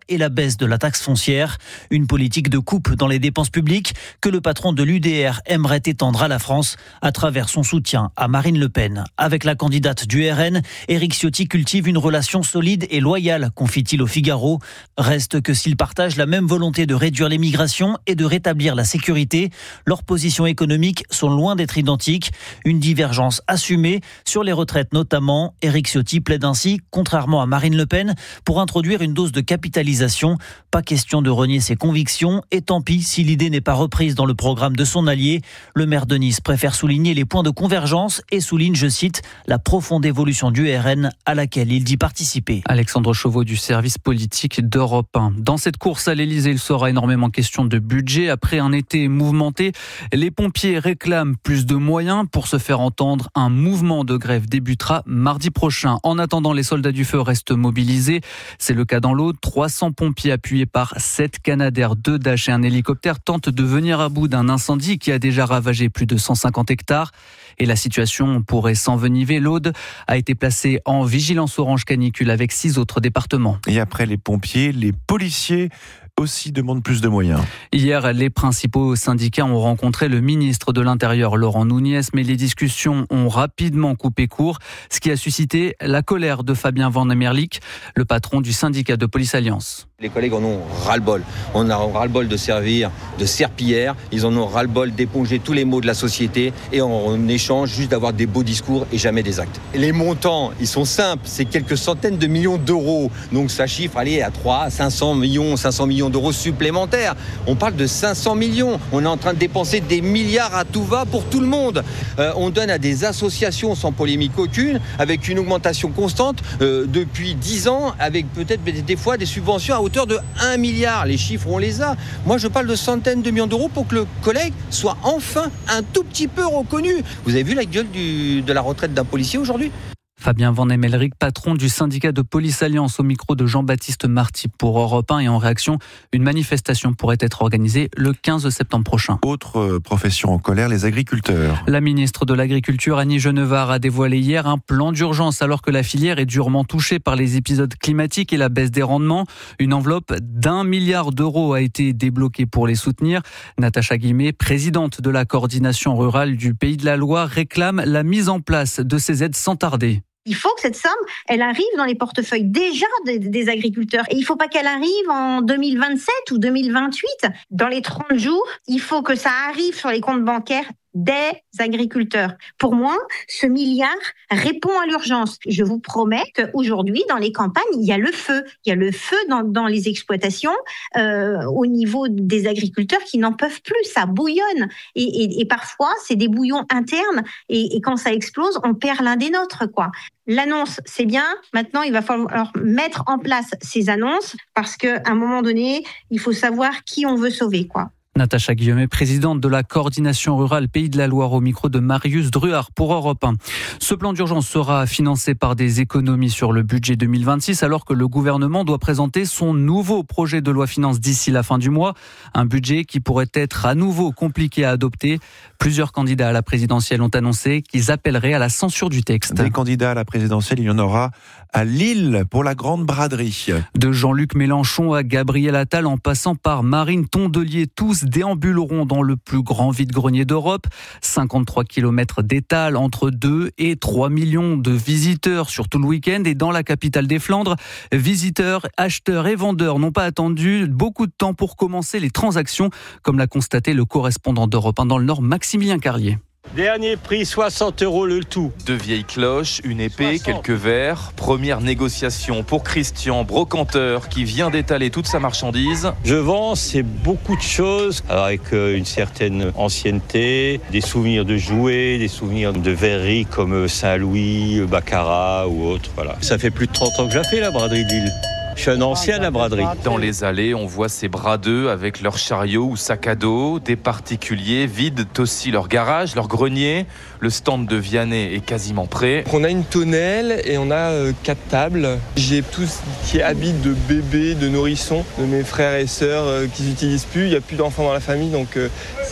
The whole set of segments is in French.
et la baisse de la taxe foncière. Une politique de coupe dans les dépenses publiques que le patron de l'UDR aimerait étendre à la France à travers son soutien à Marine Le Pen. Avec la candidate du RN, Éric Ciotti cultive une relation solide et loyale, confie-t-il au Figaro. Reste que s'ils partagent la même volonté de réduire l'immigration et de rétablir la sécurité, leurs positions économiques sont loin d'être identiques. Une divergence assumée sur les retraites notamment. Éric Ciotti plaide ainsi, contrairement à Marine Le Pen, pour introduire une dose de capitalisation. Pas question de renier ses convictions et tant pis si l'idée n'est pas reprise dans le programme de son allié. Le maire de Nice préfère souligner les points de convergence et souligne, je cite, la profonde évolution du RN à laquelle il dit participer. Alexandre Chauveau du service politique d'Europe 1. Dans cette course à l'Elysée, il sera énormément question de budget. Après un été mouvementé, les pompiers réclament plus de moyens. Pour se faire entendre, un mouvement de grève débutera mardi prochain. En attendant, les soldats du feu restent mobilisés. C'est le cas dans l'Aude. 300 pompiers appuyés par 7 Canadair, 2 Dash et un hélicoptère tentent de venir à bout d'un incendie qui a déjà ravagé plus de 150 hectares. Et la situation pourrait s'envenimer. L'Aude a été placée en vigilance orange canicule avec 6 autres départements. Et après les pompiers, les policiers aussi demandent plus de moyens. Hier, les principaux syndicats ont rencontré le ministre de l'Intérieur, Laurent Nunez, mais les discussions ont rapidement coupé court, ce qui a suscité la colère de Fabien Van Emmerlich, le patron du syndicat de Police Alliance. Les collègues en ont ras-le-bol. On a ras-le-bol de servir de serpillière. Ils en ont ras-le-bol d'éponger tous les maux de la société et en échange juste d'avoir des beaux discours et jamais des actes. Les montants, ils sont simples. C'est quelques centaines de millions d'euros. Donc ça chiffre, allez, à 500 millions d'euros supplémentaires. On parle de 500 millions. On est en train de dépenser des milliards à tout va pour tout le monde. On donne à des associations sans polémique aucune, avec une augmentation constante depuis 10 ans, avec peut-être des fois des subventions à hauteur de 1 milliard. Les chiffres, on les a. Moi, je parle de centaines de millions d'euros pour que le collègue soit enfin un tout petit peu reconnu. Vous avez vu la gueule de la retraite d'un policier aujourd'hui ? Fabien Van Emmerlich, patron du syndicat de Police Alliance, au micro de Jean-Baptiste Marty pour Europe 1. Et en réaction, une manifestation pourrait être organisée le 15 septembre prochain. Autre profession en colère, les agriculteurs. La ministre de l'Agriculture, Annie Genevard, a dévoilé hier un plan d'urgence alors que la filière est durement touchée par les épisodes climatiques et la baisse des rendements. Une enveloppe d'1 milliard d'euros a été débloquée pour les soutenir. Natacha Guillemé, présidente de la coordination rurale du Pays de la Loire, réclame la mise en place de ces aides sans tarder. Il faut que cette somme, elle arrive dans les portefeuilles déjà des agriculteurs. Et il ne faut pas qu'elle arrive en 2027 ou 2028. Dans les 30 jours, il faut que ça arrive sur les comptes bancaires des agriculteurs. Pour moi, ce milliard répond à l'urgence. Je vous promets qu'aujourd'hui, dans les campagnes, il y a le feu. Il y a le feu dans les exploitations, au niveau des agriculteurs qui n'en peuvent plus. Ça bouillonne. Et parfois, c'est des bouillons internes. Et quand ça explose, on perd l'un des nôtres, quoi. L'annonce, c'est bien. Maintenant, il va falloir mettre en place ces annonces parce qu'à un moment donné, il faut savoir qui on veut sauver, quoi. Natacha Guillemé, présidente de la coordination rurale Pays de la Loire, au micro de Marius Druard pour Europe 1. Ce plan d'urgence sera financé par des économies sur le budget 2026 alors que le gouvernement doit présenter son nouveau projet de loi finance d'ici la fin du mois. Un budget qui pourrait être à nouveau compliqué à adopter. Plusieurs candidats à la présidentielle ont annoncé qu'ils appelleraient à la censure du texte. Des candidats à la présidentielle, il y en aura à Lille pour la grande braderie. De Jean-Luc Mélenchon à Gabriel Attal en passant par Marine Tondelier, tous déambuleront dans le plus grand vide-grenier d'Europe. 53 km d'étal entre 2 et 3 millions de visiteurs sur tout le week-end. Et dans la capitale des Flandres, visiteurs, acheteurs et vendeurs n'ont pas attendu beaucoup de temps pour commencer les transactions, comme l'a constaté le correspondant d'Europe 1 dans le Nord, Maximilien Carlier. Dernier prix, 60 € le tout. 2 vieilles cloches, une épée, 60. Quelques verres. Première négociation pour Christian, brocanteur, qui vient d'étaler toute sa marchandise. Je vends, c'est beaucoup de choses, avec une certaine ancienneté, des souvenirs de jouets, des souvenirs de verreries comme Saint-Louis, Baccarat ou autre. Voilà. Ça fait plus de 30 ans que je la fais, la braderie de Lille. Je suis un ancien de la braderie. Dans les allées, on voit ces bradeux avec leurs chariots ou sacs à dos. Des particuliers vident aussi leur garage, leur grenier. Le stand de Vianney est quasiment prêt. On a une tonnelle et on a 4 tables. J'ai tout ce qui est habits de bébés, de nourrissons, de mes frères et sœurs qui n'utilisent plus. Il n'y a plus d'enfants dans la famille, donc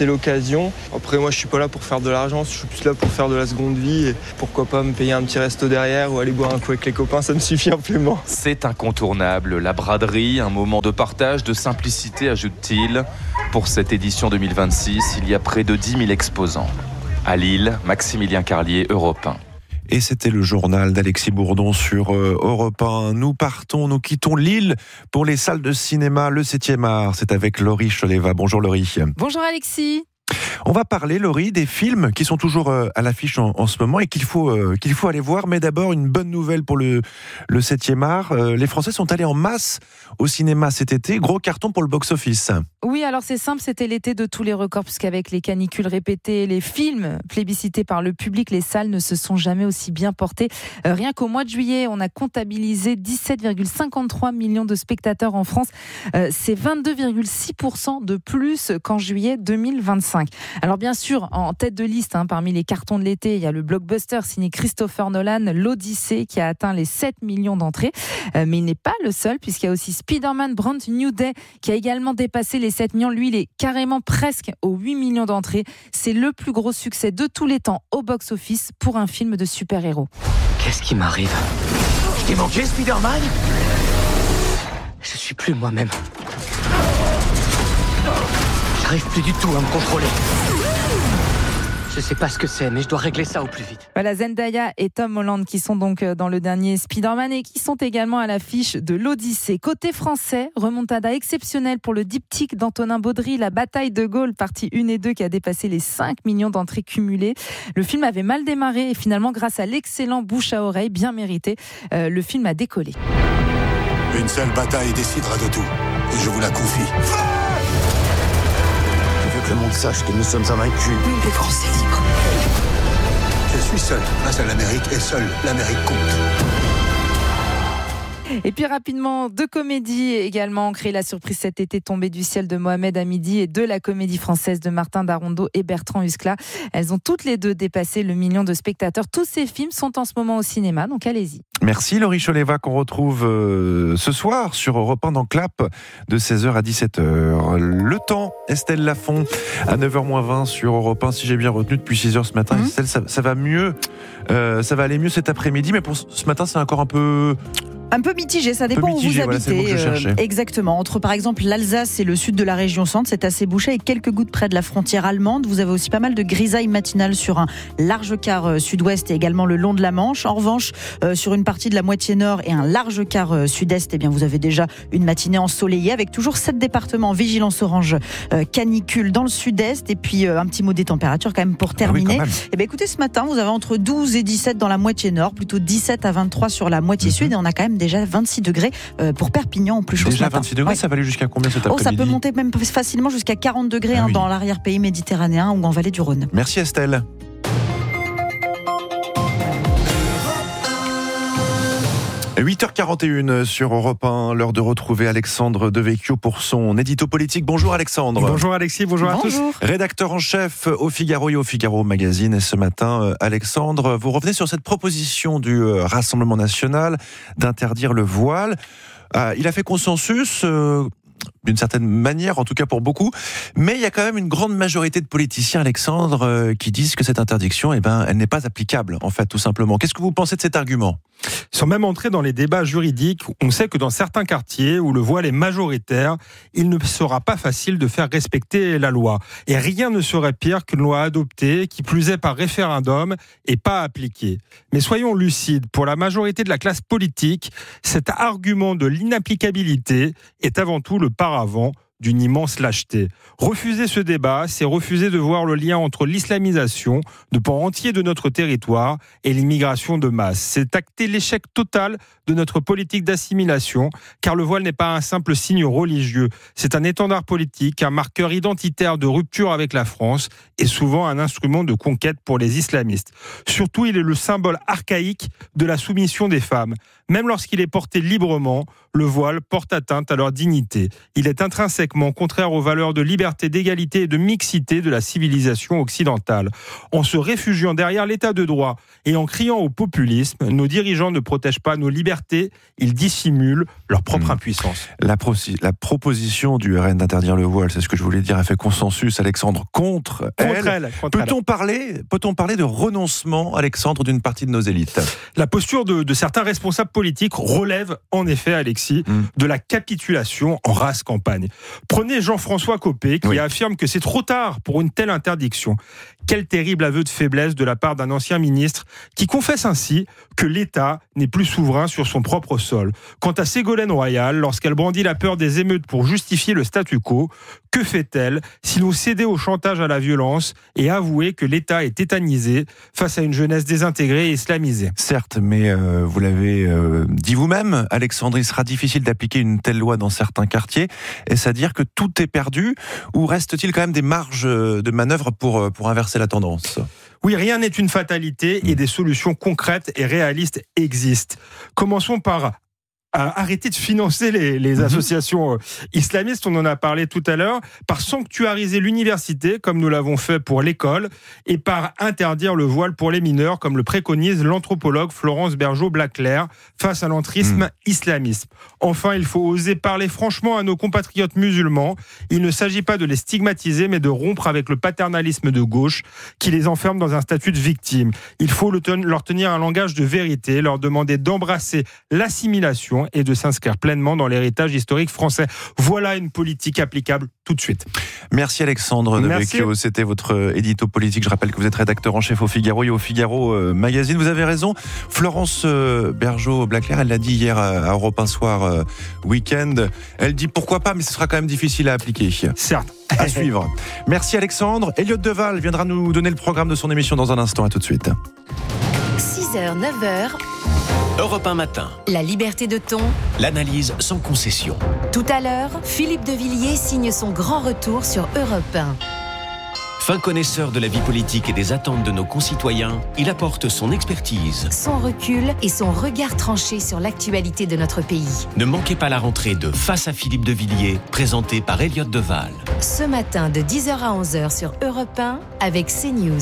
c'était l'occasion. Après, moi, je suis pas là pour faire de l'argent, je suis plus là pour faire de la seconde vie. Et pourquoi pas me payer un petit resto derrière ou aller boire un coup avec les copains, ça me suffit amplement. C'est incontournable, la braderie, un moment de partage, de simplicité, ajoute-t-il. Pour cette édition 2026, il y a près de 10 000 exposants. À Lille, Maximilien Carlier, Europe 1. Et c'était le journal d'Alexis Bourdon sur Europe 1. Nous quittons Lille pour les salles de cinéma, le 7e art. C'est avec Laurie Choleva. Bonjour Laurie. Bonjour Alexis. On va parler, Laurie, des films qui sont toujours à l'affiche en ce moment et qu'il faut aller voir. Mais d'abord, une bonne nouvelle pour le 7e art. Les Français sont allés en masse au cinéma cet été. Gros carton pour le box-office. Oui, alors c'est simple, c'était l'été de tous les records, puisqu'avec les canicules répétées, les films plébiscités par le public, les salles ne se sont jamais aussi bien portées. Rien qu'au mois de juillet, on a comptabilisé 17,53 millions de spectateurs en France. C'est 22,6% de plus qu'en juillet 2025. Alors bien sûr, en tête de liste, parmi les cartons de l'été, il y a le blockbuster signé Christopher Nolan, l'Odyssée, qui a atteint les 7 millions d'entrées. Mais il n'est pas le seul, puisqu'il y a aussi Spider-Man Brand New Day, qui a également dépassé les 7 millions. Lui, il est carrément presque aux 8 millions d'entrées. C'est le plus gros succès de tous les temps au box-office pour un film de super-héros. Qu'est-ce qui m'arrive ? Je t'ai manqué, Spider-Man ? Je suis plus moi-même. J'arrive plus du tout à me contrôler. Je sais pas ce que c'est, mais je dois régler ça au plus vite. Voilà, Zendaya et Tom Holland qui sont donc dans le dernier Spider-Man et qui sont également à l'affiche de l'Odyssée. Côté français, remontada exceptionnelle pour le diptyque d'Antonin Baudry, La bataille de Gaulle, partie 1 et 2, qui a dépassé les 5 millions d'entrées cumulées. Le film avait mal démarré et finalement, grâce à l'excellent bouche à oreille, bien mérité, le film a décollé. Une seule bataille décidera de tout, et je vous la confie. Que le monde sache que nous sommes invaincus. Nous, les Français libres. Je suis seul face à l'Amérique et seul l'Amérique compte. Et puis rapidement, 2 comédies également ont créé la surprise cet été, Tombée du ciel de Mohamed Hamidi et de la comédie française de Martin Darondo et Bertrand Huskla. Elles ont toutes les deux dépassé le million de spectateurs. Tous ces films sont en ce moment au cinéma, donc allez-y. Merci Laurie Choleva, qu'on retrouve ce soir sur Europe 1 dans Clap de 16h à 17h. Le temps, Estelle Lafont à 9h-20 sur Europe 1, si j'ai bien retenu depuis 6h ce matin. Estelle, ça va mieux, ça va aller mieux cet après-midi, mais pour ce matin c'est encore un peu mitigé, ça dépend où vous habitez. Exactement. Entre par exemple l'Alsace et le sud de la région centre, c'est assez bouché avec quelques gouttes près de la frontière allemande. Vous avez aussi pas mal de grisailles matinales sur un large quart sud-ouest et également le long de la Manche. En revanche, sur une partie de la moitié nord et un large quart sud-est, vous avez déjà une matinée ensoleillée avec toujours 7 départements en vigilance orange canicule dans le sud-est. Et puis un petit mot des températures quand même pour terminer. Écoutez, ce matin, vous avez entre 12 et 17 dans la moitié nord, plutôt 17 à 23 sur la moitié sud, et on a quand même déjà 26 degrés pour Perpignan en plus chaud. Déjà 26 degrés, ça va aller jusqu'à combien cet après-midi ? Ça peut monter même facilement jusqu'à 40 degrés dans l'arrière-pays méditerranéen ou en vallée du Rhône. Merci Estelle. 8h41 sur Europe 1, l'heure de retrouver Alexandre Devecchio pour son édito politique. Bonjour Alexandre. Bonjour Alexis, bonjour à tous. Rédacteur en chef au Figaro et au Figaro Magazine. Et ce matin, Alexandre, vous revenez sur cette proposition du Rassemblement National d'interdire le voile. Il a fait consensus d'une certaine manière, en tout cas pour beaucoup, mais il y a quand même une grande majorité de politiciens, Alexandre, qui disent que cette interdiction, elle n'est pas applicable, en fait, tout simplement. Qu'est-ce que vous pensez de cet argument ? Sans même entrer dans les débats juridiques, on sait que dans certains quartiers où le voile est majoritaire, il ne sera pas facile de faire respecter la loi. Et rien ne serait pire qu'une loi adoptée, qui plus est par référendum, et pas appliquée. Mais soyons lucides, pour la majorité de la classe politique, cet argument de l'inapplicabilité est avant tout le paravent d'une immense lâcheté. Refuser ce débat, c'est refuser de voir le lien entre l'islamisation de pans entiers de notre territoire et l'immigration de masse. C'est acter l'échec total de notre politique d'assimilation, car le voile n'est pas un simple signe religieux. C'est un étendard politique, un marqueur identitaire de rupture avec la France et souvent un instrument de conquête pour les islamistes. Surtout, il est le symbole archaïque de la soumission des femmes. Même lorsqu'il est porté librement, le voile porte atteinte à leur dignité. Il est intrinsèque intrinsèquement contraire aux valeurs de liberté, d'égalité et de mixité de la civilisation occidentale. En se réfugiant derrière l'état de droit et en criant au populisme, nos dirigeants ne protègent pas nos libertés, ils dissimulent leur propre impuissance. La proposition du RN d'interdire le voile, c'est ce que je voulais dire, a fait consensus, Alexandre, contre elle. Peut-on parler de renoncement, Alexandre, d'une partie de nos élites ? La posture de certains responsables politiques relève en effet, Alexis, de la capitulation en rase campagne. Prenez Jean-François Copé qui affirme que c'est trop tard pour une telle interdiction. Quel terrible aveu de faiblesse de la part d'un ancien ministre qui confesse ainsi que l'État n'est plus souverain sur son propre sol. Quant à Ségolène Royal, lorsqu'elle brandit la peur des émeutes pour justifier le statu quo, que fait-elle sinon céder au chantage à la violence et avouer que l'État est tétanisé face à une jeunesse désintégrée et islamisée ? Certes, mais vous l'avez dit vous-même, Alexandre, il sera difficile d'appliquer une telle loi dans certains quartiers. Est-ce à dire que tout est perdu ou reste-t-il quand même des marges de manœuvre pour inverser la tendance ? Oui, rien n'est une fatalité et des solutions concrètes et réalistes existent. Commençons par arrêter de financer les associations islamistes, on en a parlé tout à l'heure, par sanctuariser l'université, comme nous l'avons fait pour l'école, et par interdire le voile pour les mineurs, comme le préconise l'anthropologue Florence Bergeau-Blaclair, face à l'entrisme islamiste. Enfin, il faut oser parler franchement à nos compatriotes musulmans. Il ne s'agit pas de les stigmatiser, mais de rompre avec le paternalisme de gauche qui les enferme dans un statut de victime. Il faut leur tenir un langage de vérité, leur demander d'embrasser l'assimilation et de s'inscrire pleinement dans l'héritage historique français. Voilà une politique applicable tout de suite. Merci Alexandre Devecchio, c'était votre édito politique. Je rappelle que vous êtes rédacteur en chef au Figaro et au Figaro Magazine. Vous avez raison, Florence Bergeau-Blaclair, elle l'a dit hier à Europe 1 Soir Week-end. Elle dit pourquoi pas, mais ce sera quand même difficile à appliquer. Certes. À suivre. Merci Alexandre. Elliot Deval viendra nous donner le programme de son émission dans un instant. À tout de suite. 6h, 9h. Europe 1 matin. La liberté de ton. L'analyse sans concession. Tout à l'heure, Philippe de Villiers signe son grand retour sur Europe 1. Fin connaisseur de la vie politique et des attentes de nos concitoyens, il apporte son expertise, son recul et son regard tranché sur l'actualité de notre pays. Ne manquez pas la rentrée de Face à Philippe de Villiers, présentée par Elliot Deval. Ce matin de 10h à 11h sur Europe 1 avec CNews.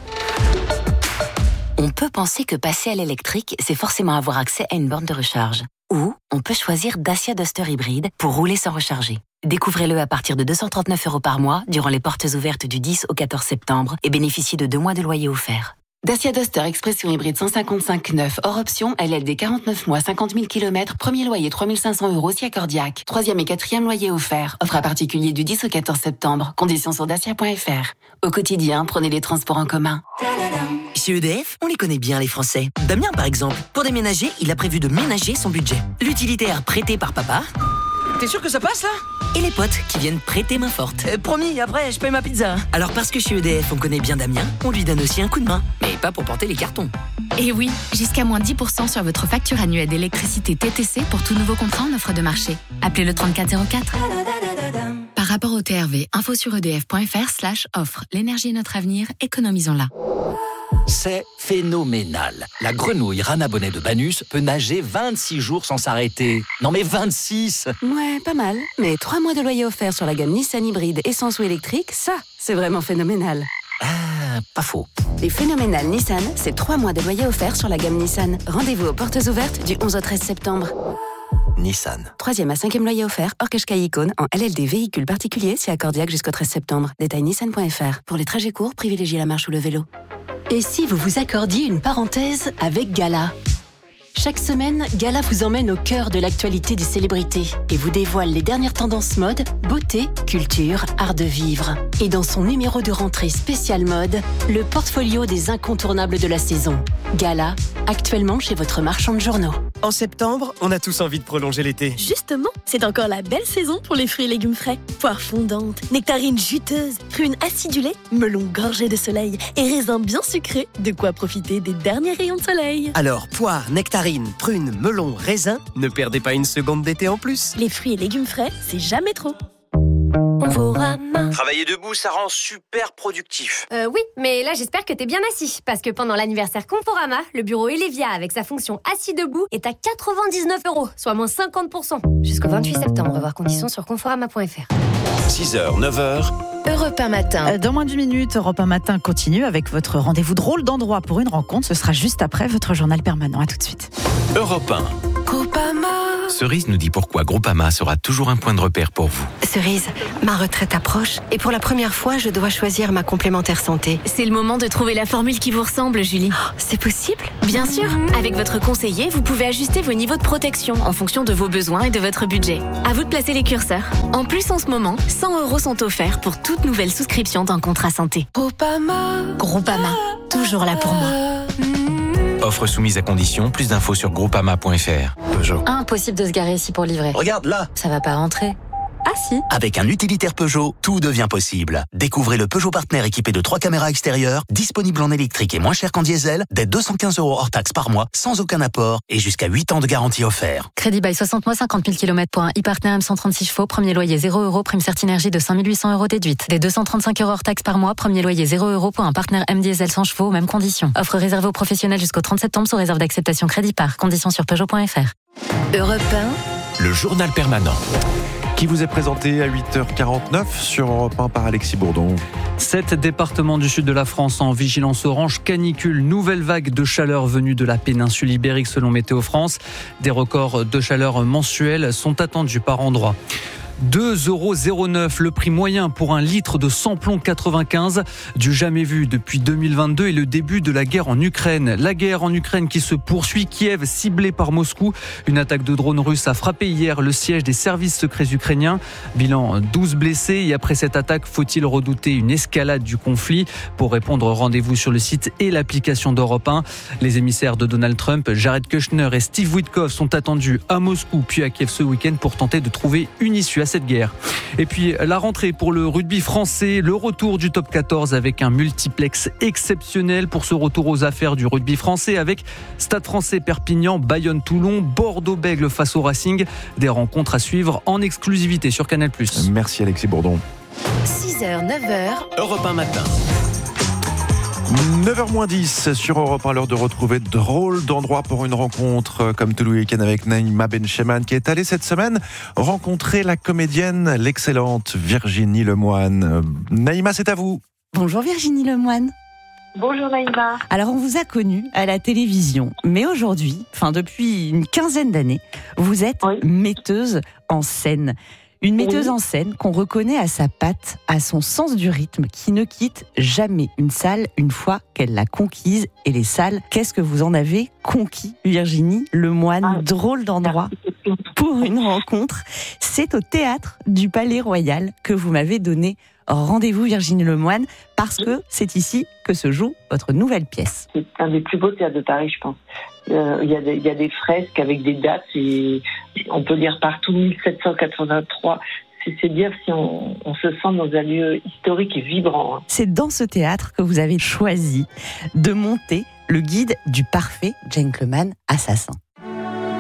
On peut penser que passer à l'électrique, c'est forcément avoir accès à une borne de recharge. Ou on peut choisir Dacia Duster hybride pour rouler sans recharger. Découvrez-le à partir de 239 € par mois durant les portes ouvertes du 10 au 14 septembre et bénéficiez de 2 mois de loyer offert. Dacia Duster Expression hybride 155/9 hors option, LLD 49 mois, 50 000 km, premier loyer 3 500 € si accordiaque. 3e et 4e loyer offert. Offre à particulier du 10 au 14 septembre. Conditions sur dacia.fr. Au quotidien, prenez les transports en commun. Chez EDF, on les connaît bien les Français. Damien par exemple, pour déménager, il a prévu de ménager son budget. L'utilitaire prêté par papa. T'es sûr que ça passe là ? Et les potes qui viennent prêter main forte. Promis, après je paye ma pizza. Alors parce que chez EDF on connaît bien Damien, on lui donne aussi un coup de main. Mais pas pour porter les cartons. Et oui, jusqu'à moins 10% sur votre facture annuelle d'électricité TTC pour tout nouveau contrat en offre de marché. Appelez le 3404. Par rapport au TRV, info sur edf.fr/offre. L'énergie est notre avenir, économisons-la. C'est phénoménal. La grenouille Rana Bonnet de Banus peut nager 26 jours sans s'arrêter. Non mais 26 ! Ouais, pas mal. Mais 3 mois de loyer offert sur la gamme Nissan hybride essence ou électrique, ça, c'est vraiment phénoménal. Ah, pas faux. Les phénoménales Nissan, c'est 3 mois de loyer offert sur la gamme Nissan. Rendez-vous aux portes ouvertes du 11 au 13 septembre. Nissan. 3e à 5e loyer offert, hors Qashqai Icône, en LLD véhicule particulier, si accordiaque jusqu'au 13 septembre. Détail nissan.fr. Pour les trajets courts, privilégiez la marche ou le vélo. Et si vous vous accordiez une parenthèse avec Gala ? Chaque semaine, Gala vous emmène au cœur de l'actualité des célébrités et vous dévoile les dernières tendances mode, beauté, culture, art de vivre. Et dans son numéro de rentrée spécial mode, le portfolio des incontournables de la saison. Gala, actuellement chez votre marchand de journaux. En septembre, on a tous envie de prolonger l'été. Justement, c'est encore la belle saison pour les fruits et légumes frais. Poires fondantes, nectarines juteuses, prunes acidulées, melons gorgés de soleil et raisins bien sucrés. De quoi profiter des derniers rayons de soleil. Alors, poires, nectarines, prunes, melons, raisins, ne perdez pas une seconde d'été en plus. Les fruits et légumes frais, c'est jamais trop. Conforama. Travailler debout, ça rend super productif. Oui, mais là j'espère que t'es bien assis. Parce que pendant l'anniversaire Conforama, le bureau Elevia avec sa fonction assis debout est à 99 €, soit moins 50%. Jusqu'au 28 septembre, voir conditions sur conforama.fr. 6h, 9h. Europe 1 matin. Dans moins d'1 minute, Europe 1 matin continue avec votre rendez-vous drôle d'endroit pour une rencontre. Ce sera juste après votre journal permanent. À tout de suite. Europe 1. Groupama. Cerise nous dit pourquoi Groupama sera toujours un point de repère pour vous. Cerise, ma retraite approche et pour la première fois, je dois choisir ma complémentaire santé. C'est le moment de trouver la formule qui vous ressemble, Julie. Oh, c'est possible ? Bien sûr. Avec votre conseiller, vous pouvez ajuster vos niveaux de protection en fonction de vos besoins et de votre budget. À vous de placer les curseurs. En plus, en ce moment, 100 € sont offerts pour toute nouvelle souscription d'un contrat santé. Groupama. Groupama, toujours là pour moi. Offre soumise à condition, plus d'infos sur groupama.fr. Peugeot. Impossible de se garer ici pour livrer. Regarde là. Ça va pas rentrer. Ah si. Avec un utilitaire Peugeot, tout devient possible. Découvrez le Peugeot Partner équipé de 3 caméras extérieures, disponible en électrique et moins cher qu'en diesel, dès 215 € hors taxe par mois, sans aucun apport et jusqu'à 8 ans de garantie offert. Crédit bail 60 mois, 50 000 km pour un e-Partner M136 chevaux, premier loyer 0 €, prime Certinergie de 5 800 € déduite. Dès 235 € hors taxe par mois, premier loyer 0 € pour un Partner M diesel 100 chevaux, mêmes conditions. Offre réservée aux professionnels jusqu'au 30 septembre sous réserve d'acceptation crédit par. Conditions sur Peugeot.fr. Europe 1. Le journal permanent. Qui vous est présenté à 8h49 sur Europe 1 par Alexis Bourdon. 7 départements du sud de la France en vigilance orange canicule. Nouvelle vague de chaleur venue de la péninsule ibérique selon Météo France. Des records de chaleur mensuels sont attendus par endroits. 2,09 €, le prix moyen pour un litre de samplon 95, du jamais vu depuis 2022 et le début de la guerre en Ukraine. La guerre en Ukraine qui se poursuit, Kiev ciblé par Moscou. Une attaque de drone russe a frappé hier le siège des services secrets ukrainiens. Bilan 12 blessés et après cette attaque, faut-il redouter une escalade du conflit ? Pour répondre, rendez-vous sur le site et l'application d'Europe 1. Les émissaires de Donald Trump, Jared Kushner et Steve Witkoff sont attendus à Moscou puis à Kiev ce week-end pour tenter de trouver une issue à cette guerre. Et puis la rentrée pour le rugby français, le retour du top 14 avec un multiplex exceptionnel pour ce retour aux affaires du rugby français avec Stade Français Perpignan, Bayonne Toulon, Bordeaux-Bègles face au Racing. Des rencontres à suivre en exclusivité sur Canal+. Merci Alexis Bourdon. 6h, 9h. Europe 1 matin. 9h-10 sur Europe 1, l'heure de retrouver drôle d'endroit pour une rencontre comme tout le week-end avec Naïma Bencheman qui est allée cette semaine rencontrer la comédienne, l'excellente Virginie Lemoine. Naïma, c'est à vous. Bonjour Virginie Lemoine. Bonjour Naïma. Alors on vous a connu à la télévision, mais aujourd'hui, depuis une quinzaine d'années, vous êtes metteuse en scène. Une metteuse en scène qu'on reconnaît à sa patte, à son sens du rythme, qui ne quitte jamais une salle une fois qu'elle l'a conquise. Et les salles, qu'est-ce que vous en avez conquis, Virginie Lemoine? Drôle d'endroit pour une rencontre. C'est au théâtre du Palais Royal que vous m'avez donné rendez-vous, Virginie Lemoine, parce que c'est ici que se joue votre nouvelle pièce. C'est un des plus beaux théâtres de Paris, je pense. Il y a des fresques avec des dates, et on peut lire partout 1783. C'est dire si on se sent dans un lieu historique et vibrant. C'est dans ce théâtre que vous avez choisi de monter le guide du parfait gentleman assassin.